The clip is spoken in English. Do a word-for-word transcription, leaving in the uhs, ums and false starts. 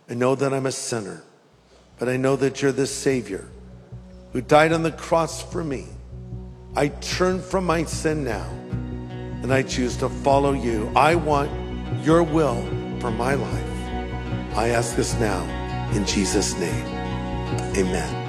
I know that I'm a sinner, but I know that you're the Savior who died on the cross for me. I turn from my sin now, and I choose to follow you. I want your will for my life. I ask this now in Jesus' name. Amen.